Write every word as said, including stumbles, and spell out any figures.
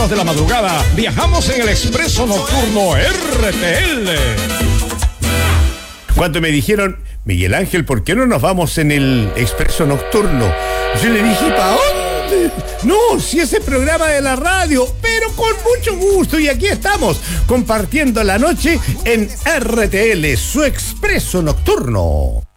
de la madrugada, viajamos en el expreso nocturno R T L. Cuando me dijeron, Miguel Ángel, ¿por qué no nos vamos en el expreso nocturno? Yo le dije, ¿para dónde? No, si ese programa de la radio, pero con mucho gusto. Y aquí estamos, compartiendo la noche en R T L, su expreso nocturno.